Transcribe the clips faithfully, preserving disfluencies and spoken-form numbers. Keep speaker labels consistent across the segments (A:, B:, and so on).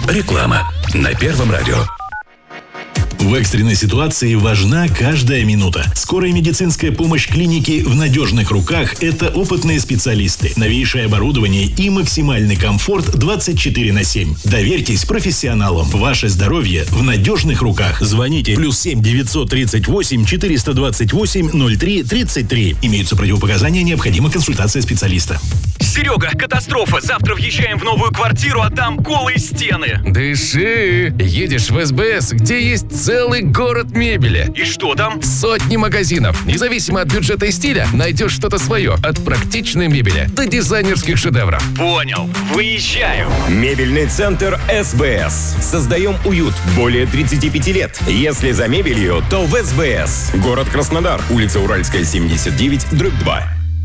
A: Реклама на Первом радио. В экстренной ситуации важна каждая минута. Скорая медицинская помощь клиники в надежных руках – это опытные специалисты, новейшее оборудование и максимальный комфорт двадцать четыре на семь. Доверьтесь профессионалам. Ваше здоровье в надежных руках. Звоните плюс семь девятьсот тридцать восемь четыреста двадцать восемь ноль три тридцать три. Имеются противопоказания, необходима консультация специалиста.
B: Серега, катастрофа. Завтра въезжаем в новую квартиру, а там голые стены.
C: Дыши. Едешь в эс бэ эс, где есть целый город мебели.
B: И что там?
C: Сотни магазинов. Независимо от бюджета и стиля, найдешь что-то свое. От практичной мебели до дизайнерских шедевров.
B: Понял. Выезжаю.
D: Мебельный центр эс бэ эс. Создаем уют более тридцати пяти лет. Если за мебелью, то в эс бэ эс. Город Краснодар. Улица Уральская, семьдесят девять, дробь два.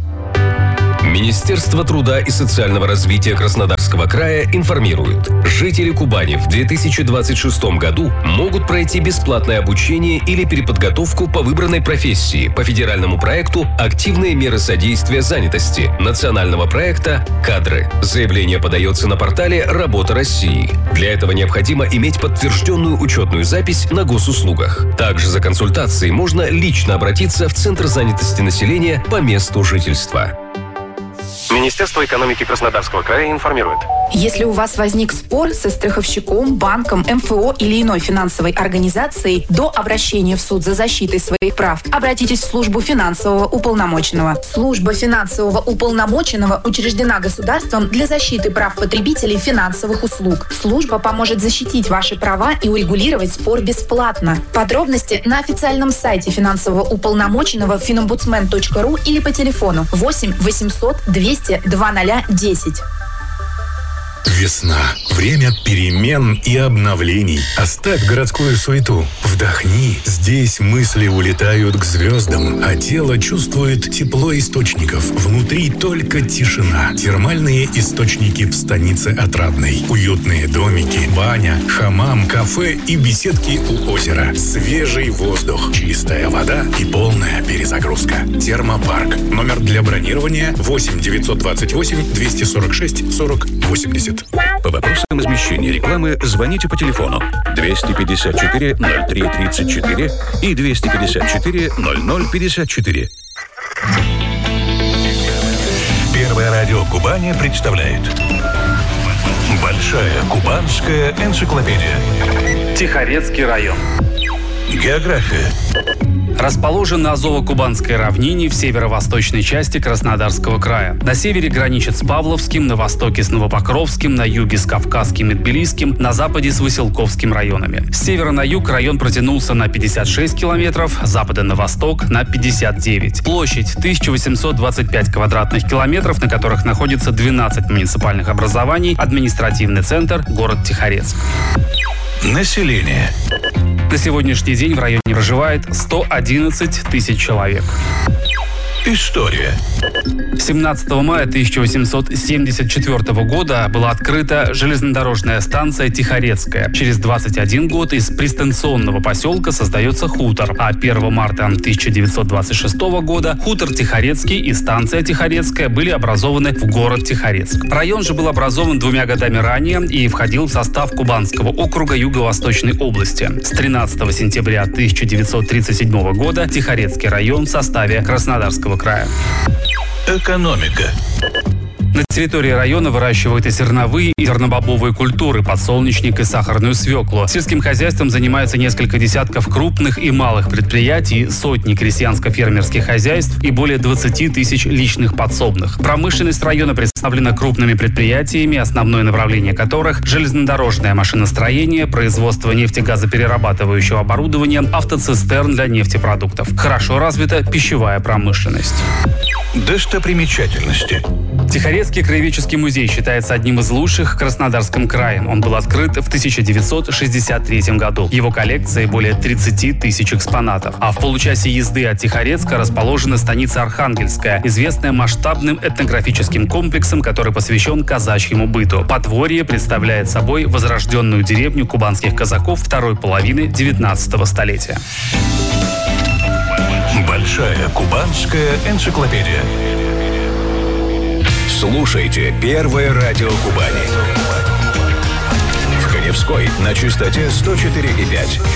E: Министерство труда и социального развития Краснодарского края информирует. Жители Кубани в две тысячи двадцать шестом году могут пройти бесплатное обучение или переподготовку по выбранной профессии по федеральному проекту «Активные меры содействия занятости» национального проекта «Кадры». Заявление подается на портале «Работа России». Для этого необходимо иметь подтвержденную учетную запись на госуслугах. Также за консультацией можно лично обратиться в Центр занятости населения по месту жительства.
F: Министерство экономики Краснодарского края информирует.
G: Если у вас возник спор со страховщиком, банком, эм эф о или иной финансовой организацией, до обращения в суд за защитой своих прав обратитесь в службу финансового уполномоченного. Служба финансового уполномоченного учреждена государством для защиты прав потребителей финансовых услуг. Служба поможет защитить ваши права и урегулировать спор бесплатно. Подробности на официальном сайте финансового уполномоченного финомбудсмен точка ру или по телефону восемь восемьсот двести два ноль десять.
A: Весна. Время перемен и обновлений. Оставь городскую суету. Вдохни. Здесь мысли улетают к звездам, а тело чувствует тепло источников. Внутри только тишина. Термальные источники в станице Отрадной. Уютные домики, баня, хамам, кафе и беседки у озера. Свежий воздух, чистая вода и полная перезагрузка. Термопарк. Номер для бронирования восемь девятьсот двадцать восемь двести сорок шесть сорок восемьдесят.
H: По вопросам размещения рекламы звоните по телефону двести пятьдесят четыре ноль три тридцать четыре и двести пятьдесят четыре ноль ноль пятьдесят четыре.
A: Первое радио Кубани представляет Большая кубанская энциклопедия.
I: Тихорецкий район.
A: География.
I: Расположен на Азово-Кубанской равнине в северо-восточной части Краснодарского края. На севере граничит с Павловским, на востоке с Новопокровским, на юге с Кавказским и Тбилисским, на западе с Выселковским районами. С севера на юг район протянулся на пятьдесят шесть километров, с запада на восток на пятьдесят девять. Площадь тысяча восемьсот двадцать пять квадратных километров, на которых находится двенадцать муниципальных образований, административный центр – город Тихорецк.
A: Население.
I: На сегодняшний день в районе проживает сто одиннадцать тысяч человек.
A: История.
I: семнадцатого мая тысяча восемьсот семьдесят четвёртого года была открыта железнодорожная станция Тихорецкая. Через двадцать один год из пристанционного поселка создается хутор, а первого марта тысяча девятьсот двадцать шестого года хутор Тихорецкий и станция Тихорецкая были образованы в город Тихорецк. Район же был образован двумя годами ранее и входил в состав Кубанского округа Юго-Восточной области. С тринадцатого сентября тысяча девятьсот тридцать седьмого года Тихорецкий район в составе Краснодарского края.
A: Экономика.
I: На территории района выращивают и зерновые, и зернобобовые культуры, подсолнечник и сахарную свеклу. Сельским хозяйством занимаются несколько десятков крупных и малых предприятий, сотни крестьянско-фермерских хозяйств и более двадцати тысяч личных подсобных. Промышленность района представлена крупными предприятиями, основное направление которых – железнодорожное машиностроение, производство нефтегазоперерабатывающего оборудования, автоцистерн для нефтепродуктов. Хорошо развита пищевая промышленность.
A: Достопримечательности.
I: Тихорецкий краеведческий музей считается одним из лучших в Краснодарском крае. Он был открыт в тысяча девятьсот шестьдесят третьем году. Его коллекции более тридцати тысяч экспонатов. А в получасе езды от Тихорецка расположена станица Архангельская, известная масштабным этнографическим комплексом, который посвящен казачьему быту. Подворье представляет собой возрожденную деревню кубанских казаков второй половины девятнадцатого столетия.
A: Большая кубанская энциклопедия.
E: Слушайте Первое радио Кубани. В
H: Невской на частоте сто четыре и пять.